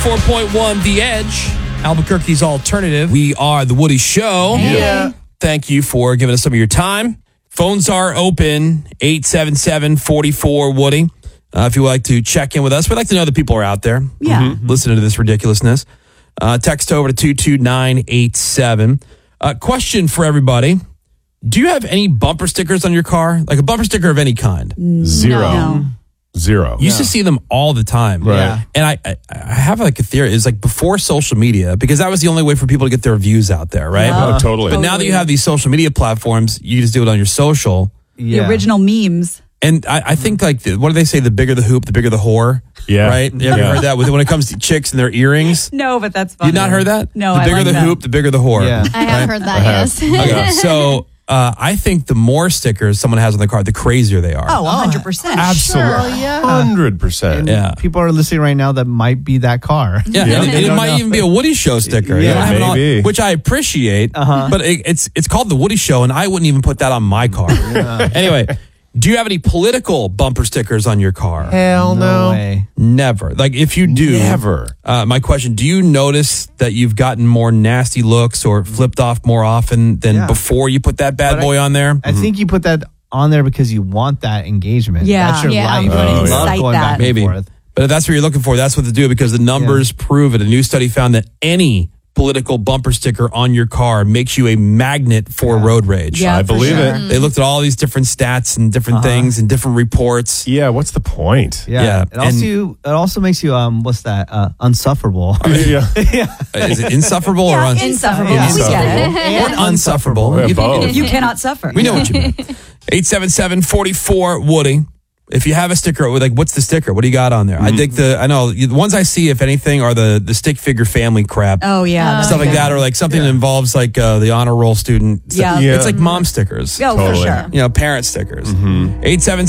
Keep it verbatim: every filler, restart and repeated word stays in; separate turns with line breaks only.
four point one The Edge, Albuquerque's alternative. We are The Woody Show.
Yeah.
Thank you for giving us some of your time. Phones are open, eight seven seven, four four, Woody. Uh, if you would like to check in with us, we'd like to know that people are out there
Yeah.
mm-hmm. listening to this ridiculousness. Uh, text over to two two nine eight seven. Uh, question for everybody. Do you have any bumper stickers on your car? Like a bumper sticker of any kind?
Zero.
No.
Zero.
You used to see them all the time.
Right.
Yeah.
And I, I, I have like a theory. It's like before social media, because that was the only way for people to get their views out there, right?
Oh, totally.
But now that you have these social media platforms, you just do it on your social.
Yeah.
The original memes.
And I, I think like, the, what do they say? The bigger the hoop, the bigger the whore.
Yeah.
Right? You ever
Yeah.
heard that with, when it comes to chicks and their earrings?
No, but that's funny.
You not heard that?
No,
The
I
bigger
like
the
that.
hoop, the bigger the whore.
Yeah.
I have heard that, yes.
Okay, so uh, I think the more stickers someone has on their car, the crazier they are.
Oh, one hundred percent.
Absolutely.
yeah.
one hundred percent.
Yeah.
People are listening right now that might be that car.
Yeah,
Yeah.
and it,
They
it
don't
might
know.
even be a Woody Show sticker. You
Yeah,
don't have it on-
maybe.
which I appreciate.
Uh-huh.
But it, it's it's called the Woody Show, and I wouldn't even put that on my car. Anyway, do you have any political bumper stickers on your car?
Hell
No
no.
way.
Never. Like if you do,
Never.
Uh, my question: do you notice that you've gotten more nasty looks or flipped off more often than
Yeah.
before you put that bad
But I-
boy on there?
I think you put that on there because you want that engagement.
Yeah.
That's your
Yeah.
life.
You
wanna
you love
incite
going
that.
back and
Maybe.
forth.
But if that's what you're looking for, that's what to do because the numbers prove it. A new study found that any political bumper sticker on your car makes you a magnet for road rage.
Yeah,
I
for
believe
sure.
it.
They looked at all these different stats and different
Uh-huh.
things and different reports.
Yeah, what's the point?
Yeah.
Yeah,
It also you, it also makes you um what's that? Uh, unsufferable.
Yeah.
Uh, Is it insufferable or un-
Insufferable.
Yeah.
We get it.
or unsufferable?
Yeah,
You-
both.
You cannot suffer.
We know what you mean. eight seven seven, four four, Woody. If you have a sticker, like what's the sticker? What do you got on there? I think the, I know, the ones I see, if anything, are the, the stick figure family crap.
Oh, yeah. that's
Stuff like
good.
that, or like something that involves like uh, the honor roll student.
Yeah.
Yeah.
It's like mom stickers.
Oh,
Totally.
for sure.
You know, parent stickers. eight seven